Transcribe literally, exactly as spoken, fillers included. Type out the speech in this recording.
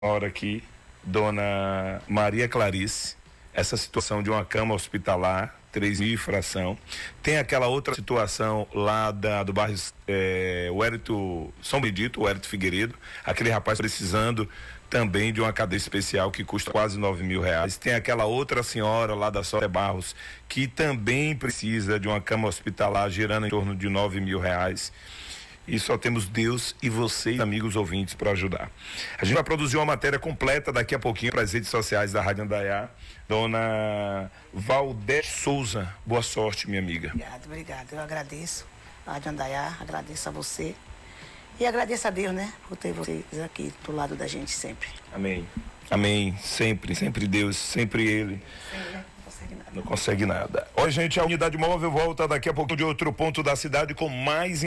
Hora aqui, dona Maria Clarice, essa situação de uma cama hospitalar, três mil fração. Tem aquela outra situação lá da, do bairro é, o Hérito São Benedito, o Hérito Figueiredo, aquele rapaz precisando também de uma cadeia especial que custa quase nove mil reais. Tem aquela outra senhora lá da Sorte Barros que também precisa de uma cama hospitalar girando em torno de nove mil reais. E só temos Deus e vocês, amigos ouvintes, para ajudar. A gente vai produzir uma matéria completa daqui a pouquinho para as redes sociais da Rádio Indaiá. Dona Valdete Souza, boa sorte, minha amiga. Obrigado, obrigado. Eu agradeço a Rádio Indaiá, agradeço a você e agradeço a Deus, né, por ter vocês aqui do lado da gente sempre. Amém. Amém. Sempre, sempre Deus, sempre Ele. Sim, né? Não consegue nada. Não consegue nada. Olha, gente, a unidade móvel volta daqui a pouco de outro ponto da cidade com mais